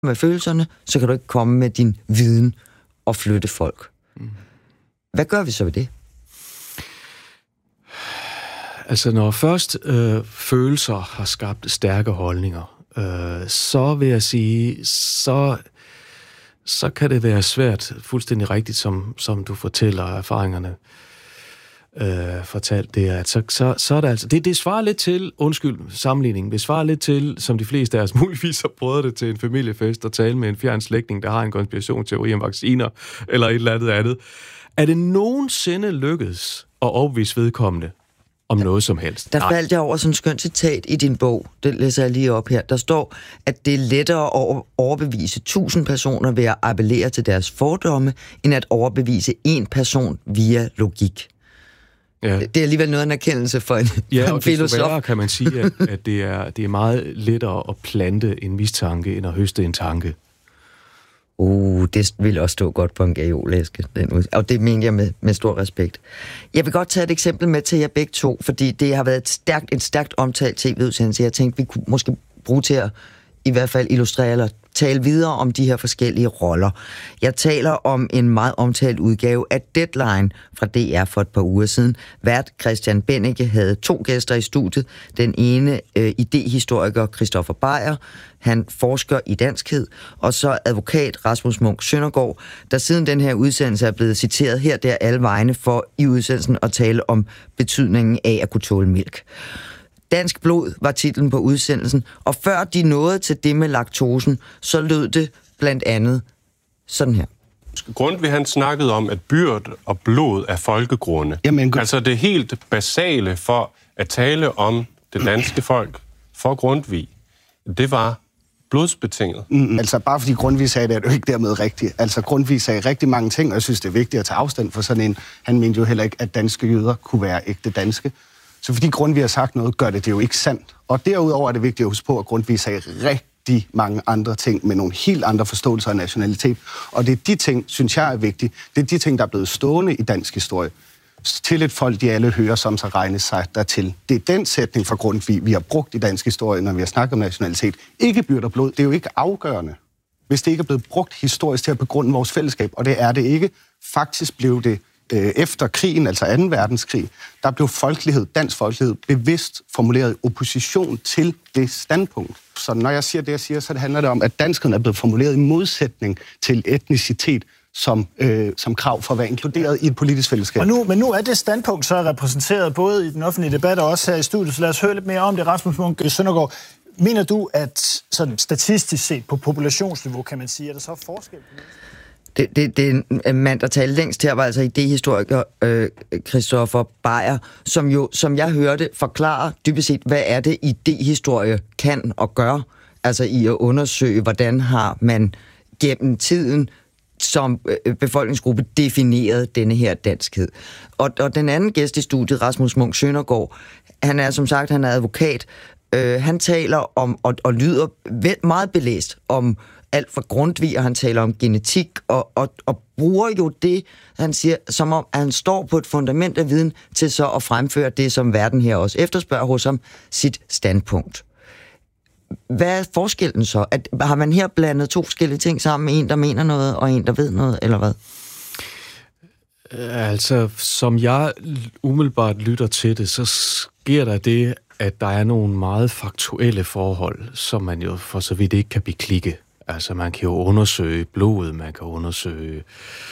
med følelserne, så kan du ikke komme med din viden og flytte folk. Hvad gør vi så ved det? Altså, når først følelser har skabt stærke holdninger, så vil jeg sige, så kan det være svært, fuldstændig rigtigt, som du fortæller erfaringerne fortalt det, at så er det altså... Det svarer lidt til, sammenligning, det svarer lidt til, som de fleste af os muligvis har prøvet det til en familiefest og tale med en fjern slægtning, der har en konspirationsteori om vacciner, eller et eller andet. Er det nogensinde lykkedes at overbevise vedkommende om noget som helst? Der faldt jeg over sådan et skønt citat i din bog. Det læser jeg lige op her. Der står, at det er lettere at overbevise 1000 personer ved at appellere til deres fordomme, end at overbevise en person via logik. Ja. Det er alligevel noget af en erkendelse for en filosof. Ja, og kan man sige, at det er meget lettere at plante en mistanke, end at høste en tanke. Det vil også stå godt på en gajolæske. Og det mener jeg med stor respekt. Jeg vil godt tage et eksempel med til jer begge to, fordi det har været en stærkt omtalt tv-udsendelse. Jeg tænkte, vi kunne måske bruge til at i hvert fald illustrere eller tale videre om de her forskellige roller. Jeg taler om en meget omtalt udgave af Deadline fra DR for et par uger siden. Vært Christian Bennike havde 2 gæster i studiet. Den ene idehistoriker Christoffer Beyer, han forsker i danskhed, og så advokat Rasmus Munch Søndergaard, der siden den her udsendelse er blevet citeret her der alle vegne for i udsendelsen at tale om betydningen af at kunne tåle mælk. Dansk blod var titlen på udsendelsen, og før de nåede til det med laktosen, så lød det blandt andet sådan her. Grundtvig han snakkede om, at byrd og blod er folkegrunde. Jamen, altså det helt basale for at tale om det danske folk for Grundtvig, det var blodsbetinget. Altså bare fordi Grundtvig sagde det, er det jo ikke dermed rigtigt. Altså Grundtvig sagde rigtig mange ting, og jeg synes, det er vigtigt at tage afstand for sådan en. Han mente jo heller ikke, at danske jøder kunne være ægte danske. Så fordi Grundtvig har sagt noget, gør det jo ikke sandt. Og derudover er det vigtigt at huske på, at Grundtvig sagde rigtig mange andre ting med nogle helt andre forståelser af nationalitet. Og det er de ting, synes jeg er vigtige. Det er de ting, der er blevet stående i dansk historie. Til et folk, de alle hører, som så regnes sig dertil. Det er den sætning fra Grundtvig, vi har brugt i dansk historie, når vi har snakket om nationalitet. Ikke byrd og blod, det er jo ikke afgørende, hvis det ikke er blevet brugt historisk til at begrunde vores fællesskab. Og det er det ikke. Faktisk blev det efter krigen, altså 2. verdenskrig, der blev folkelighed, dansk folkelighed, bevidst formuleret i opposition til det standpunkt. Så når jeg siger det, jeg siger, så handler det om, at danskheden er blevet formuleret i modsætning til etnicitet som krav for at være inkluderet i et politisk fællesskab. Men nu er det standpunkt så repræsenteret både i den offentlige debat og også her i studiet, så lad os høre lidt mere om det. Rasmus Munch Søndergaard, mener du, at sådan statistisk set på populationsniveau, kan man sige, er der så forskel på det? Det er en mand, der talte længst her, var altså idehistoriker Christoffer Beyer, som jeg hørte, forklare dybest set, hvad er det idehistorie kan og gør, altså i at undersøge, hvordan har man gennem tiden som befolkningsgruppe defineret denne her danskhed. Og den anden gæst i studiet, Rasmus Munch Søndergaard, han er som sagt, han er advokat, han taler om, og lyder meget belæst om alt fra Grundtvig, og han taler om genetik, og bruger jo det, han siger, som om, at han står på et fundament af viden, til så at fremføre det, som verden her også efterspørger hos ham, sit standpunkt. Hvad er forskellen så? Har man her blandet 2 forskellige ting sammen, en, der mener noget, og en, der ved noget, eller hvad? Altså, som jeg umiddelbart lytter til det, så sker der det, at der er nogle meget faktuelle forhold, som man jo for så vidt ikke kan beklikke. Altså, man kan jo undersøge blodet, man kan undersøge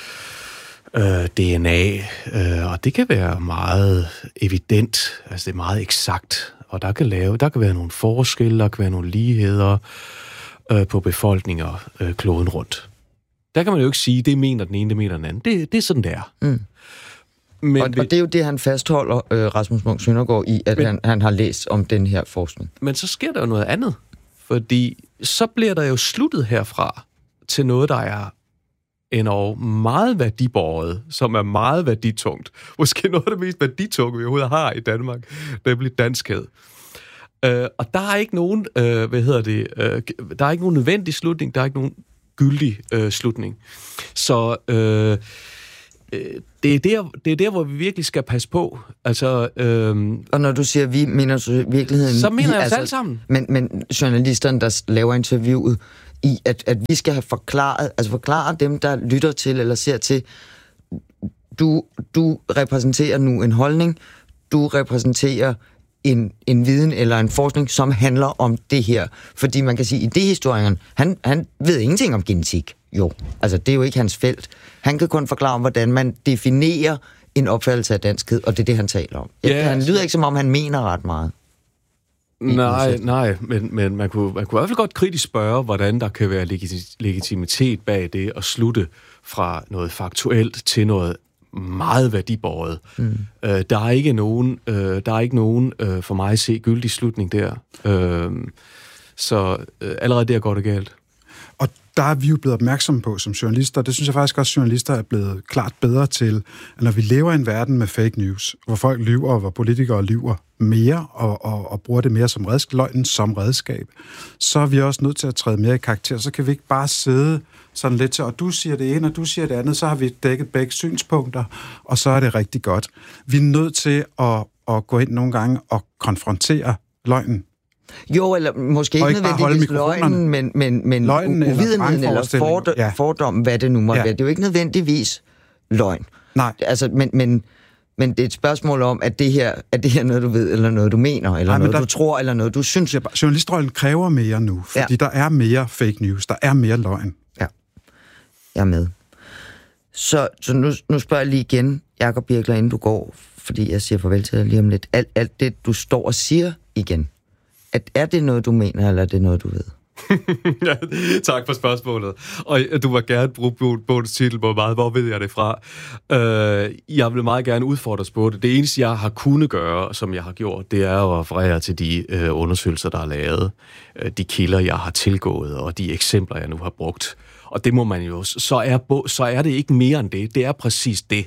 DNA, og det kan være meget evident, altså det er meget eksakt, og der kan være nogle forskelle, der kan være nogle ligheder på befolkninger kloden rundt. Der kan man jo ikke sige, det mener den ene, det mener den anden. Det er sådan, det er. Mm. Men og det er jo det, han fastholder, Rasmus Munch Søndergaard, i, at han har læst om den her forskning. Men så sker der jo noget andet, fordi så bliver der jo sluttet herfra til noget, der er endog meget værdibåret, som er meget værditungt. Måske noget af det mest værditunge, vi overhovedet har i Danmark, nemlig danskhed. Og der er ikke nogen, der er ikke nogen nødvendig slutning, der er ikke nogen gyldig slutning. Så det er der, hvor vi virkelig skal passe på. Altså, og når du siger vi, mener du virkeligheden? Så mener jeg os alle sammen. Men journalisterne, der laver interviewet, i, at vi skal have forklare dem, der lytter til eller ser til, du repræsenterer nu en holdning, du repræsenterer en viden eller en forskning, som handler om det her. Fordi man kan sige, at idéhistorikeren, han ved ingenting om genetik. Jo, altså det er jo ikke hans felt. Han kan kun forklare om, hvordan man definerer en opfattelse af danskhed, og det er det, han taler om. Han lyder ikke, som om han mener ret meget. Nej, men man kunne i hvert fald godt kritisk spørge, hvordan der kan være legitimitet bag det at slutte fra noget faktuelt til noget meget værdibåret. Der er ikke nogen for mig at se gyldig slutning der. Så allerede der går det galt. Og der er vi jo blevet opmærksomme på som journalister, det synes jeg faktisk også, journalister er blevet klart bedre til, at når vi lever i en verden med fake news, hvor folk lyver, og hvor politikere lyver mere, og bruger det mere som løgnen som redskab, så er vi også nødt til at træde mere i karakter. Så kan vi ikke bare sidde sådan lidt til, og du siger det ene, og du siger det andet, så har vi dækket begge synspunkter, og så er det rigtig godt. Vi er nødt til at gå ind nogle gange og konfrontere løgnen. Jo, eller måske ikke nødvendigvis løgnen, men uvidenheden eller fordommen, hvad det nu måtte være. Det er jo ikke nødvendigvis løgn. Nej. Altså, men det er et spørgsmål om, at det her er noget, du ved, eller noget, du mener, eller noget, du tror, eller noget, du synes. Journalistrollen kræver mere nu, fordi der er mere fake news, der er mere løgn. Ja, jeg er med. Så nu spørger jeg lige igen, Jakob Birkler, inden du går, fordi jeg siger farvel til dig lige om lidt. Alt det, du står og siger igen, er det noget, du mener, eller er det noget, du ved? Ja, tak for spørgsmålet. Og du må gerne bruge bogens titel på meget. Hvor ved jeg det fra? Jeg vil meget gerne udfordres på det. Det eneste, jeg har kunnet gøre, som jeg har gjort, det er at referere til de undersøgelser, der er lavet, de kilder, jeg har tilgået, og de eksempler, jeg nu har brugt. Og det må man jo... Så er det ikke mere end det. Det er præcis det.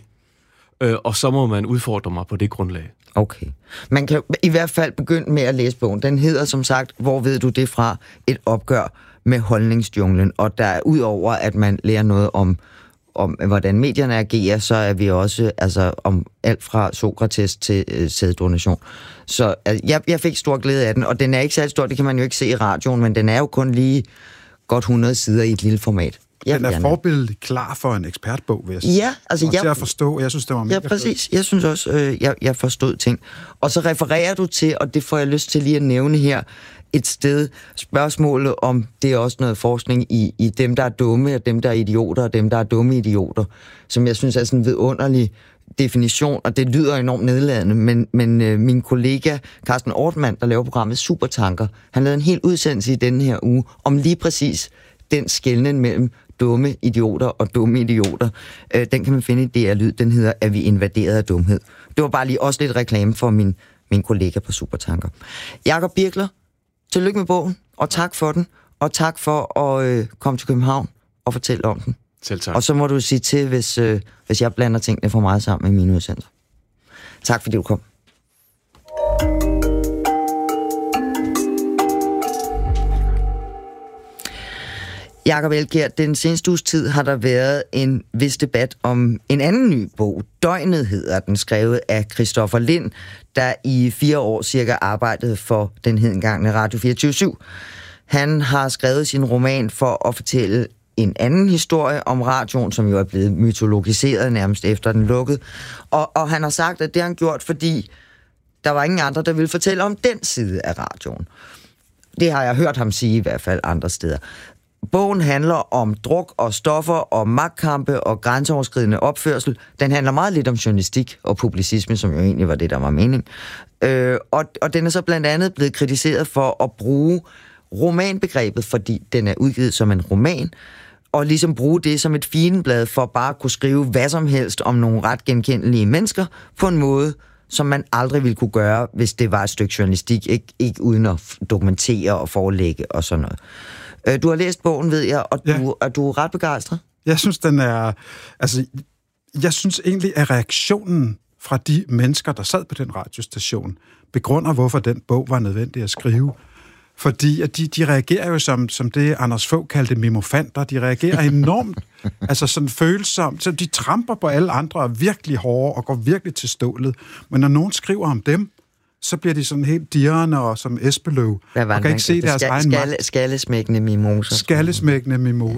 Og så må man udfordre mig på det grundlag. Okay. Man kan i hvert fald begynde med at læse bogen. Den hedder som sagt, hvor ved du det fra? Et opgør med holdningsjunglen. Og der udover at man lærer noget om hvordan medierne agerer, så er vi også om alt fra Sokrates til sæddonation. Så jeg fik stor glæde af den, og den er ikke særlig stor, det kan man jo ikke se i radioen, men den er jo kun lige godt 100 sider i et lille format. Den er forbilledligt klar for en ekspertbog, vil jeg sige. Ja, altså til at forstå. Jeg synes, det var mega præcis. Jeg synes også, jeg forstod ting. Og så refererer du til, og det får jeg lyst til lige at nævne her, et sted spørgsmålet om, det er også noget forskning i dem, der er dumme, og dem, der er idioter, og dem, der er dumme idioter, som jeg synes er sådan en vidunderlig definition, og det lyder enormt nedladende, men min kollega Carsten Ortmann, der laver programmet Supertanker, han lavede en hel udsendelse i denne her uge om lige præcis den skelnen mellem dumme idioter og dumme idioter. Den kan man finde i DR Lyd. Den hedder, at vi invaderet af dumhed. Det var bare lige også lidt reklame for min kollega på Supertanker. Jakob Birkler, tillykke med bogen, og tak for den, og tak for at komme til København og fortælle om den. Selv tak. Og så må du sige til, hvis jeg blander tingene for meget sammen med mine udsendelser. Tak fordi du kom. Jakob Elkjær, den seneste uges tid har der været en vis debat om en anden ny bog. Døgnet hedder den, skrevet af Christoffer Lind, der i 4 år cirka arbejdede for den hedengangne Radio 24/7. Han har skrevet sin roman for at fortælle en anden historie om radioen, som jo er blevet mytologiseret nærmest efter den lukkede. Og han har sagt, at det har han gjort, fordi der var ingen andre, der ville fortælle om den side af radioen. Det har jeg hørt ham sige i hvert fald andre steder. Bogen handler om druk og stoffer og magtkampe og grænseoverskridende opførsel. Den handler meget lidt om journalistik og publicisme, som jo egentlig var det, der var mening. Og den er så blandt andet blevet kritiseret for at bruge romanbegrebet, fordi den er udgivet som en roman, og ligesom bruge det som et fineblad for bare at kunne skrive hvad som helst om nogle ret genkendelige mennesker på en måde, som man aldrig ville kunne gøre, hvis det var et stykke journalistik, ikke uden at dokumentere og forelægge og sådan noget. Du har læst bogen, ved jeg, og du er ret begejstret. Jeg synes, jeg synes egentlig, at reaktionen fra de mennesker, der sad på den radiostation, begrunder, hvorfor den bog var nødvendig at skrive. Fordi at de reagerer jo som det, Anders Fogh kaldte mimofanter. De reagerer enormt, sådan følsomt. Så de tramper på alle andre og er virkelig hårde og går virkelig til stålet. Men når nogen skriver om dem, så bliver de sådan helt dirrende og som Esbeløv, og kan ikke se deres egen magt. Skallesmækkende mimoser. Skallesmækkende mimoser.